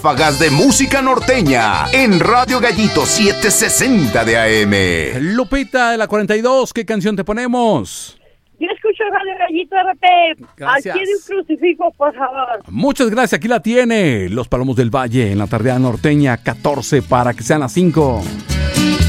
ráfagas de música norteña en Radio Gallito 760 de AM. Lupita de la 42, ¿qué canción te ponemos? Yo escucho Radio Gallito RP. Gracias. Aquí de un crucifijo, por favor. Muchas gracias, aquí la tiene. Los Palomos del Valle en la tardeada norteña, 14 para que sean las 5.